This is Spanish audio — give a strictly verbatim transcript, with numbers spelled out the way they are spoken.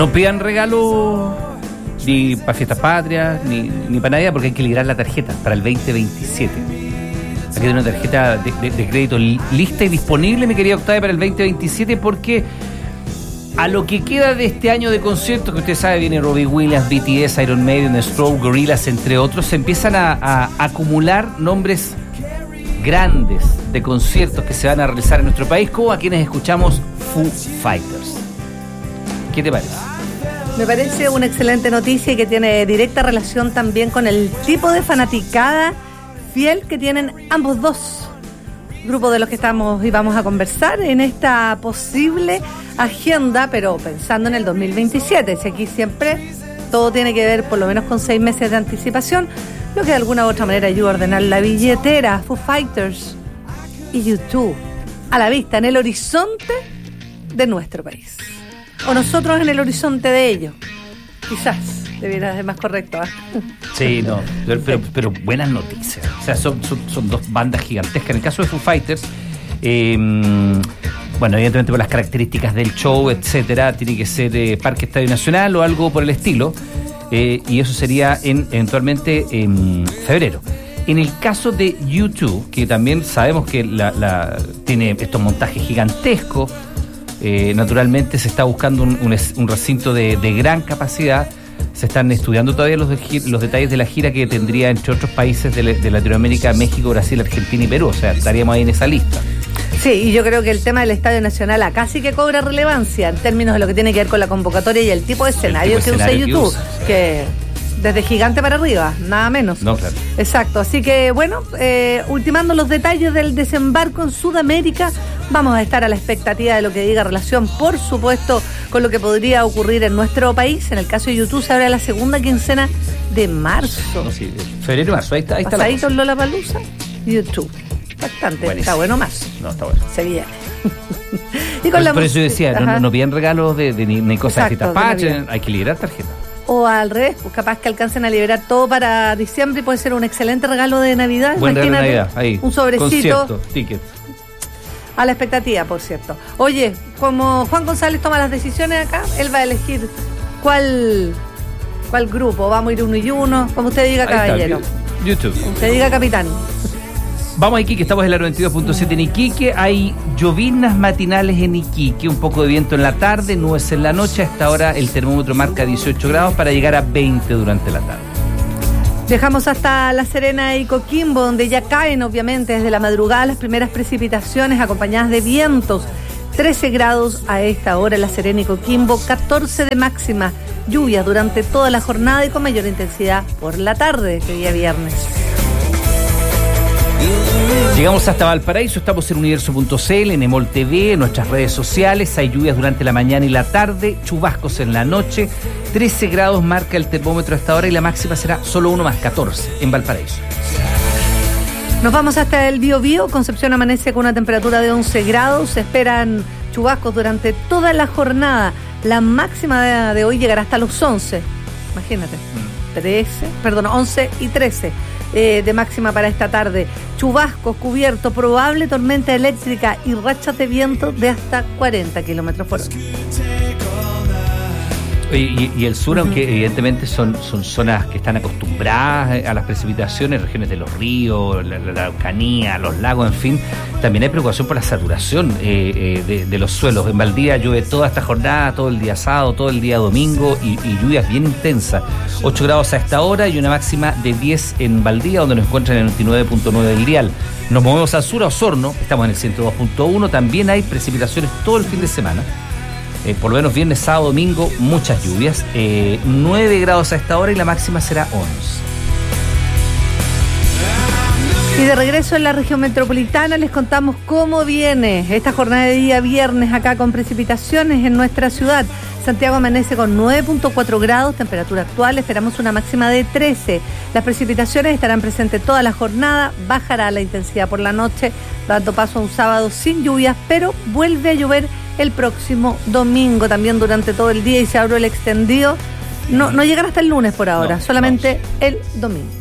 No pidan regalo ni para fiestas patrias, ni, ni para Navidad, porque hay que liberar la tarjeta para el veinte veintisiete. Hay que tener una tarjeta de, de, de crédito lista y disponible, mi querida Octavia, para el veinte veintisiete, porque a lo que queda de este año de conciertos, que usted sabe, viene Robbie Williams, B T S, Iron Maiden, Stroke, Gorillaz, entre otros, se empiezan a, a, a acumular nombres grandes de conciertos que se van a realizar en nuestro país, como a quienes escuchamos Foo Fighters. ¿Qué te parece? Me parece una excelente noticia y que tiene directa relación también con el tipo de fanaticada fiel que tienen ambos dos grupos de los que estamos y vamos a conversar en esta posible agenda, pero pensando en el dos mil veintisiete. Si aquí siempre todo tiene que ver por lo menos con seis meses de anticipación, lo que de alguna u otra manera ayuda a ordenar la billetera. Foo Fighters y YouTube a la vista, en el horizonte de nuestro país. O nosotros en el horizonte de ellos. Quizás debiera ser más correcto, ¿eh? Sí, no, pero, pero, pero buenas noticias. O sea, son, son, son dos bandas gigantescas. En el caso de Foo Fighters, eh, bueno, evidentemente por las características del show, etcétera, tiene que ser eh, Parque Estadio Nacional o algo por el estilo, eh, y eso sería en, eventualmente en febrero. En el caso de YouTube, que también sabemos que la, la, tiene estos montajes gigantescos, Eh, naturalmente se está buscando un, un, un recinto de, de gran capacidad. Se están estudiando todavía los, de, los detalles de la gira que tendría entre otros países de, de Latinoamérica, México, Brasil, Argentina y Perú. O sea, estaríamos ahí en esa lista. Sí, y yo creo que el tema del Estadio Nacional acá sí que cobra relevancia en términos de lo que tiene que ver con la convocatoria y el tipo de escenario, tipo de escenario que, que usa YouTube, que desde gigante para arriba, nada menos. No, claro. Exacto, así que bueno, eh, ultimando los detalles del desembarco en Sudamérica, vamos a estar a la expectativa de lo que diga relación, por supuesto, con lo que podría ocurrir en nuestro país. En el caso de YouTube se abre la segunda quincena de marzo. No, sí, febrero, marzo, ahí está, ahí está la Pasadito en Lollapalooza, YouTube. Bastante, buenísimo. Está bueno más. No, está bueno. Se viene. Y con por, la por eso yo decía, no, no piden regalos de, de, ni, ni cosas de fiestas, hay que liberar tarjeta. O al revés, pues capaz que alcancen a liberar todo para diciembre y puede ser un excelente regalo de Navidad. Buen regalo de Navidad, ahí. Un sobrecito. Concierto, ticket. A la expectativa, por cierto. Oye, como Juan González toma las decisiones acá, él va a elegir cuál, cuál grupo. Vamos a ir uno y uno, como usted diga, caballero. Está, YouTube. Como usted diga, capitán. Vamos a Iquique, estamos en la noventa y dos punto siete en Iquique. Hay lloviznas matinales en Iquique, un poco de viento en la tarde, nubes en la noche. Hasta ahora el termómetro marca dieciocho grados para llegar a veinte durante la tarde. Viajamos hasta La Serena y Coquimbo, donde ya caen, obviamente, desde la madrugada las primeras precipitaciones acompañadas de vientos. trece grados a esta hora en La Serena y Coquimbo, catorce de máxima. Lluvia durante toda la jornada y con mayor intensidad por la tarde, este día viernes. Llegamos hasta Valparaíso, estamos en universo punto c l, en Emol T V, en nuestras redes sociales. Hay lluvias durante la mañana y la tarde, chubascos en la noche. trece grados marca el termómetro hasta ahora y la máxima será solo uno más, catorce en Valparaíso. Nos vamos hasta el Biobío. Concepción amanece con una temperatura de once grados. Se esperan chubascos durante toda la jornada. La máxima de, de hoy llegará hasta los once. Imagínate. trece, perdón, once y trece eh, de máxima para esta tarde. Chubascos, cubierto, probable tormenta eléctrica y rachas de viento de hasta cuarenta kilómetros por hora. Y, y el sur, uh-huh. aunque evidentemente son, son zonas que están acostumbradas a las precipitaciones, regiones de los ríos, la, la Araucanía, los lagos, en fin, también hay preocupación por la saturación eh, eh, de, de los suelos. En Valdía llueve toda esta jornada, todo el día sábado, todo el día domingo y, y lluvias bien intensas. ocho grados a esta hora y una máxima de diez en Valdía, donde nos encuentran en el noventa y nueve punto nueve del dial. Nos movemos al sur, a Osorno, estamos en el ciento dos punto uno, también hay precipitaciones todo el fin de semana. Eh, por lo menos viernes, sábado, domingo, muchas lluvias. Eh, nueve grados a esta hora y la máxima será once. Y de regreso en la región metropolitana les contamos cómo viene esta jornada de día viernes acá con precipitaciones en nuestra ciudad. Santiago amanece con nueve punto cuatro grados, temperatura actual, esperamos una máxima de trece. Las precipitaciones estarán presentes toda la jornada, bajará la intensidad por la noche, dando paso a un sábado sin lluvias, pero vuelve a llover el próximo domingo, también durante todo el día, y se abre el extendido. No, no llegará hasta el lunes por ahora, no, solamente vamos. El domingo.